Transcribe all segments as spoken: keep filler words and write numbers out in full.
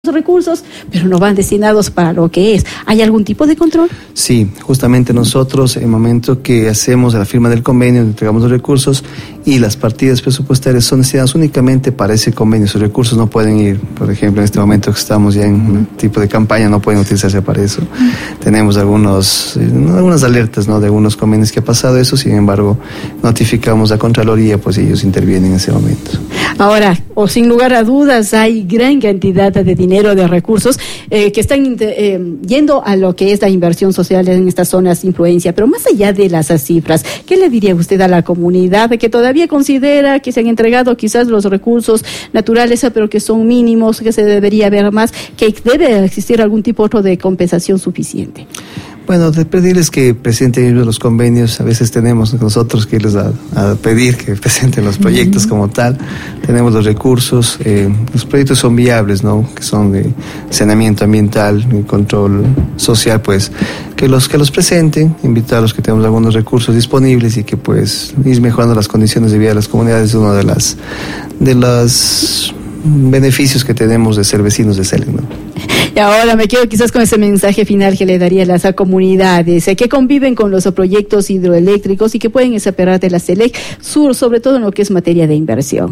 recursos, pero no van destinados para lo que es. ¿Hay algún tipo de control? Sí, justamente nosotros, en el momento que hacemos la firma del convenio, entregamos los recursos y las partidas presupuestarias son destinadas únicamente para ese convenio. Esos recursos no pueden ir, por ejemplo, en este momento que estamos ya en un tipo de campaña, no pueden utilizarse para eso. Uh-huh. Tenemos algunos, algunas alertas, ¿no?, de algunos convenios que ha pasado eso, sin embargo, notificamos a Contraloría, pues ellos intervienen en ese momento. Ahora, o sin lugar a dudas, hay gran cantidad de dinero, de recursos eh, que están eh, yendo a lo que es la inversión social en estas zonas de influencia, pero más allá de las cifras, ¿qué le diría usted a la comunidad que todavía considera que se han entregado quizás los recursos naturales, pero que son mínimos, que se debería ver más, que debe existir algún tipo otro de compensación suficiente? Bueno, de pedirles que presenten los convenios, a veces tenemos nosotros que irles a, a pedir que presenten los proyectos uh-huh. como tal, tenemos los recursos, eh, los proyectos son viables, ¿no?, que son de saneamiento ambiental y control social, pues que los que los presenten, invitarlos que tenemos algunos recursos disponibles y que pues ir mejorando las condiciones de vida de las comunidades es uno de las de los beneficios que tenemos de ser vecinos de Selec, ¿no? Y ahora me quedo quizás con ese mensaje final que le daría a las comunidades eh, que conviven con los proyectos hidroeléctricos y que pueden esperar de la Selec Sur, sobre todo en lo que es materia de inversión.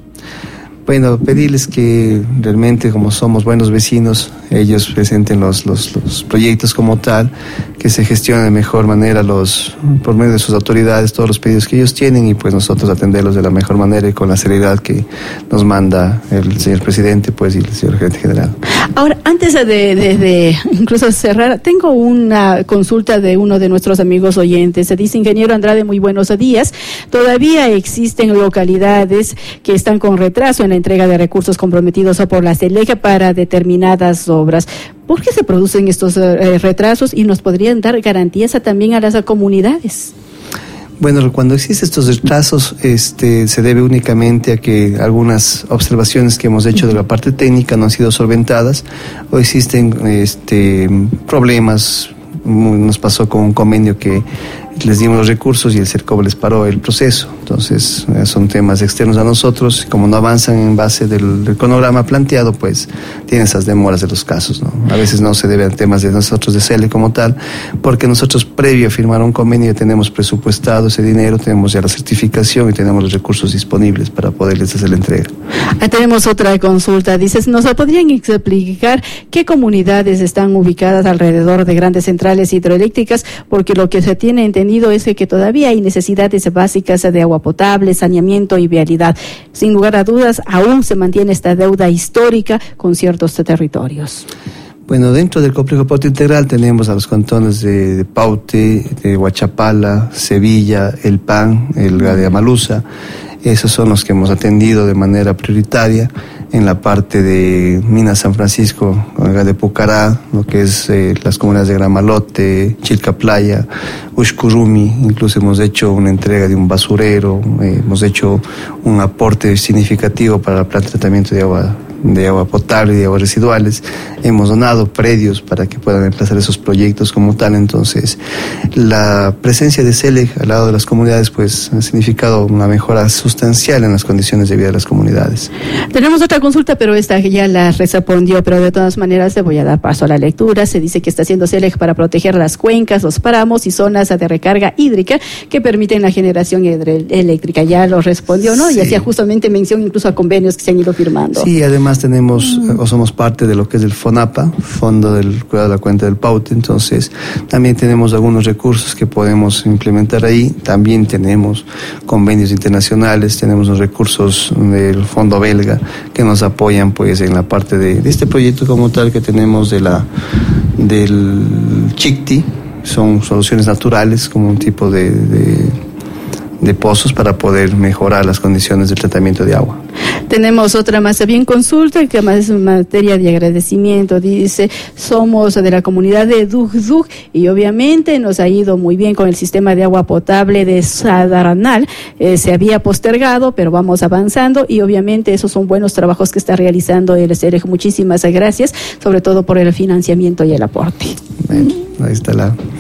Bueno, pedirles que realmente, como somos buenos vecinos, ellos presenten los, los, los proyectos como tal, que se gestionen de mejor manera los, por medio de sus autoridades, todos los pedidos que ellos tienen y pues nosotros atenderlos de la mejor manera y con la seriedad que nos manda el señor presidente, pues, y el señor gerente general. Ahora, antes de, de, de incluso cerrar, tengo una consulta de uno de nuestros amigos oyentes. Se dice: ingeniero Andrade, muy buenos días. Todavía existen localidades que están con retraso en la entrega de recursos comprometidos por la Selec para determinadas obras. ¿Por qué se producen estos eh, retrasos y nos podrían dar garantías a, también a las comunidades? Bueno, cuando existen estos retrasos, este, se debe únicamente a que algunas observaciones que hemos hecho de la parte técnica no han sido solventadas o existen este, problemas. Nos pasó con un convenio que les dimos los recursos y el CERCOB les paró el proceso. Entonces, son temas externos a nosotros. Como no avanzan en base del, del cronograma planteado, pues tienen esas demoras de los casos, ¿no? A veces no se debe a temas de nosotros de Selec como tal, porque nosotros previo a firmar un convenio ya tenemos presupuestado ese dinero, tenemos ya la certificación y tenemos los recursos disponibles para poderles hacer la entrega. Ah, tenemos otra consulta. Dices, ¿nos podrían explicar qué comunidades están ubicadas alrededor de grandes centrales hidroeléctricas? Porque lo que se tiene entendido es que todavía hay necesidades básicas de agua potable, saneamiento y vialidad. Sin lugar a dudas, aún se mantiene esta deuda histórica con ciertos territorios. Bueno, dentro del complejo Paute Integral tenemos a los cantones de, de Paute, de Huachapala, Sevilla, El Pan, el de Amaluza. Esos son los que hemos atendido de manera prioritaria. En la parte de Minas San Francisco, de Pucará, lo que es eh, las comunidades de Gramalote, Chilca Playa, Ushkurumi, incluso hemos hecho una entrega de un basurero, eh, hemos hecho un aporte significativo para la planta de tratamiento de agua de agua potable y de aguas residuales. Hemos donado predios para que puedan emplazar esos proyectos como tal. Entonces, la presencia de Selec al lado de las comunidades pues ha significado una mejora sustancial en las condiciones de vida de las comunidades. Tenemos otra consulta, pero esta ya la respondió, pero de todas maneras le voy a dar paso a la lectura. Se dice que está haciendo Selec para proteger las cuencas, los páramos y zonas de recarga hídrica que permiten la generación eléctrica. Ya lo respondió, ¿no? Sí. Y hacía justamente mención incluso a convenios que se han ido firmando. Sí, además tenemos mm. o somos parte de lo que es el FONAPA, Fondo del Cuidado de la Cuenca del Paute. Entonces también tenemos algunos recursos que podemos implementar ahí. También tenemos convenios internacionales, tenemos los recursos del Fondo Belga que nos apoyan pues en la parte de, de este proyecto como tal que tenemos de la del Chicti. Son soluciones naturales como un tipo de, de de pozos para poder mejorar las condiciones del tratamiento de agua. Tenemos otra más bien consulta, que más es una materia de agradecimiento. Dice, somos de la comunidad de Dugdug y obviamente nos ha ido muy bien con el sistema de agua potable de Sadaranal. Eh, se había postergado, pero vamos avanzando y obviamente esos son buenos trabajos que está realizando el Selec. Muchísimas gracias, sobre todo por el financiamiento y el aporte. Bueno, ahí está la...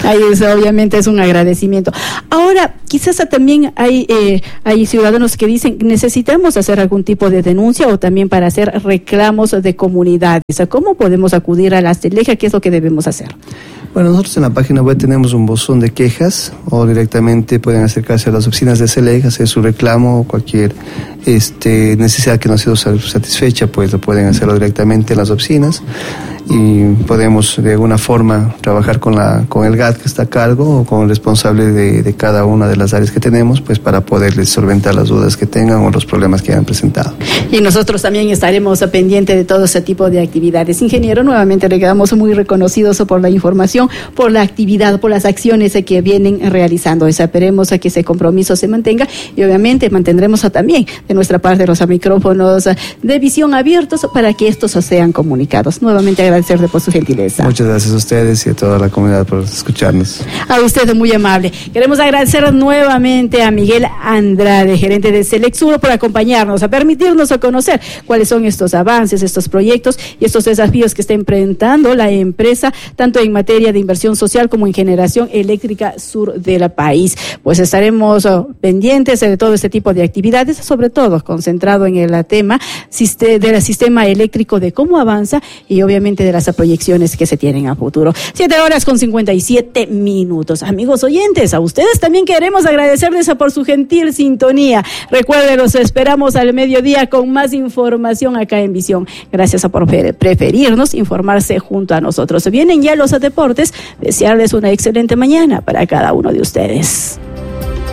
Ahí es, obviamente es un agradecimiento. Ahora, quizás también hay, eh, hay ciudadanos que dicen necesitamos hacer algún tipo de denuncia o también para hacer reclamos de comunidades. ¿Cómo podemos acudir a la CELEJA? ¿Qué es lo que debemos hacer? Bueno, nosotros en la página web tenemos un buzón de quejas o directamente pueden acercarse a las oficinas de CELEJA, hacer su reclamo o cualquier este, necesidad que no ha sido satisfecha, pues lo pueden hacerlo directamente en las oficinas y podemos de alguna forma trabajar con la con el G A T que está a cargo o con el responsable de, de cada una de las áreas que tenemos, pues para poderles solventar las dudas que tengan o los problemas que hayan presentado. Y nosotros también estaremos pendientes de todo ese tipo de actividades. Ingeniero, nuevamente le quedamos muy reconocidos por la información, por la actividad, por las acciones que vienen realizando. Esperemos a que ese compromiso se mantenga y obviamente mantendremos también de nuestra parte los micrófonos de visión abiertos para que estos sean comunicados. Nuevamente agradecerle por su gentileza. Muchas gracias a ustedes y a toda la comunidad por escucharnos. A usted muy amable. Queremos agradecer nuevamente a Miguel Andrade, gerente de Selexur, por acompañarnos, a permitirnos a conocer cuáles son estos avances, estos proyectos y estos desafíos que está enfrentando la empresa, tanto en materia de inversión social como en generación eléctrica sur del país. Pues estaremos oh, pendientes de todo este tipo de actividades, sobre todo concentrado en el tema del sistema eléctrico, de cómo avanza y obviamente de las proyecciones que se tienen a futuro. Siete horas con cincuenta y siete minutos. Amigos oyentes, a ustedes también queremos agradecerles por su gentil sintonía. Recuerden, los esperamos al mediodía con más información acá en Visión. Gracias por preferirnos, informarse junto a nosotros. Vienen ya los deportes. Desearles una excelente mañana para cada uno de ustedes.